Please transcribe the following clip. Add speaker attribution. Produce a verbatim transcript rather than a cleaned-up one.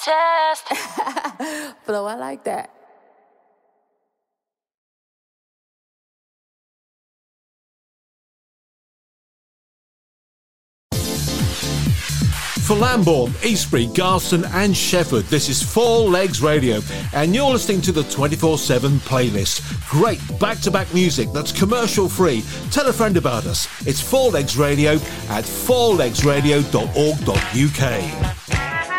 Speaker 1: Test.
Speaker 2: Flow, I like that.
Speaker 3: For Lambourne, Eastbury, Garston and Shefford, this is Four Legs Radio, and you're listening to the twenty-four seven playlist. Great back-to-back music that's commercial-free. Tell a friend about us. It's Four Legs Radio at four legs radio dot org dot U K.